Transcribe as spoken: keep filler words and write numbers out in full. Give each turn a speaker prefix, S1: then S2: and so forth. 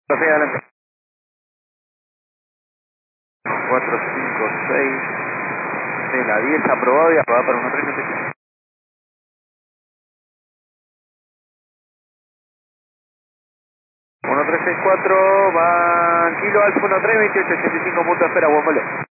S1: seis adelante. cuatro, cinco, seis. De la diez aprobado y aprobado para uno tres siete siete. uno tres seis cuatro, va Kilo Alfa uno tres, veintiocho ochenta y cinco, punto espera, buen vuelo.